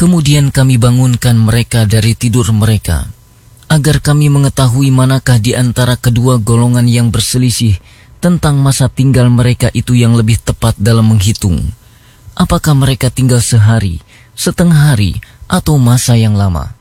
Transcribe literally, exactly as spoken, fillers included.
Kemudian kami bangunkan mereka dari tidur mereka, agar kami mengetahui manakah di antara kedua golongan yang berselisih tentang masa tinggal mereka itu yang lebih tepat dalam menghitung. Apakah mereka tinggal sehari, setengah hari, atau masa yang lama?